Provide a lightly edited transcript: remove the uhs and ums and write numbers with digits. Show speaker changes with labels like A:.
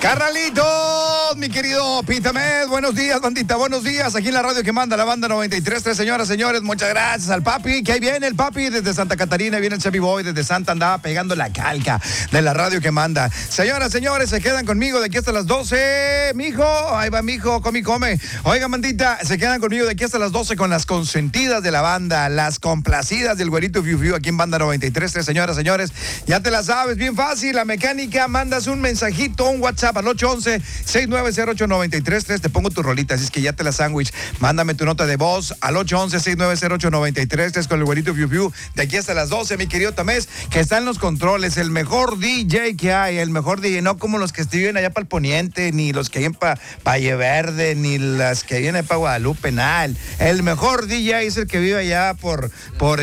A: Carnalitos, mi querido Pitamed, buenos días, bandita, buenos días. Aquí en la radio que manda la banda 93.3, señoras, señores, muchas gracias al papi, que ahí viene el papi desde Santa Catarina, viene el Chevy Boy desde Santa, andaba pegando la calca de la radio que manda. Señoras, señores, se quedan conmigo de aquí hasta las 12, mijo, ahí va mijo, come. Oiga, bandita, se quedan conmigo de aquí hasta las 12 con las consentidas de la banda, las complacidas del güerito Fiu Fiu aquí en banda 93.3, señoras, señores, ya te la sabes, bien fácil, la mecánica, mandas un mensajito, un WhatsApp al 811-690-8933. Te pongo tu rolita, así es que ya te la sándwich. Mándame tu nota de voz al 811-690-8933 con el güerito Fiu Fiu de aquí hasta las 12, mi querido Tamés, que está en los controles, el mejor DJ que hay, el mejor DJ, no como los que viven allá para el poniente, ni los que vienen para Valle Verde, ni las que vienen para Guadalupe, nada. El mejor DJ es el que vive allá por